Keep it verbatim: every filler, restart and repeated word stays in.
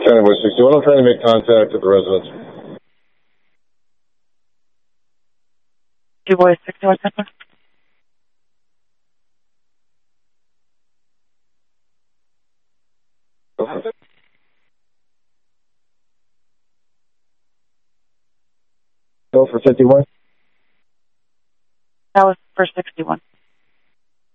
County Boy sixty-one, I'm trying to make contact with the residents. Two boys, sixty-one, Central. Go for fifty-one. That was for sixty-one.